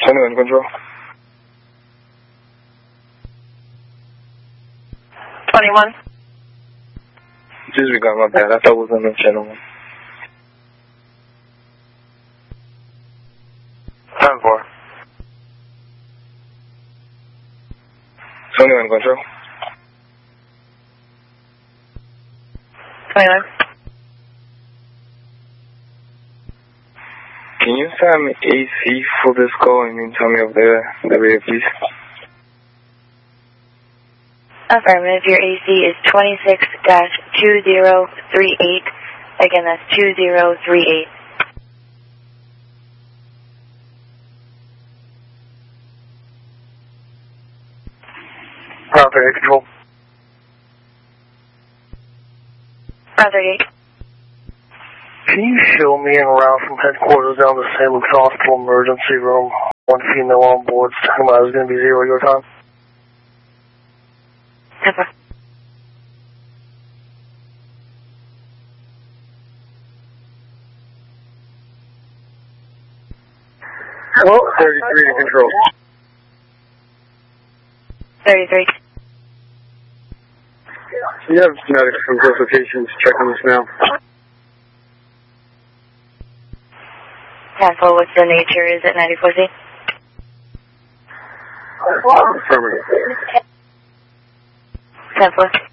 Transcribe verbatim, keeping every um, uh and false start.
twenty-one control. twenty-one. Disregard, my bad. I thought it was on the channel one. ten four. twenty-one control. twenty-one. Can you send me A C for this call and then tell me of the, the area, please? Affirmative. Your A C is twenty-six dash two zero three eight. Again, that's two zero three eight. Ground thirty-eight control. Ground thirty-eight. Can you show me en route from headquarters down to Saint Luke's Hospital emergency room? One female on board. Time is going to be zero your time. Temper. Hello, thirty-three to control. thirty-three. You have medics from close locations checking this now. ten four, what's the nature? Is it ninety-four C? Affirmative. ten four.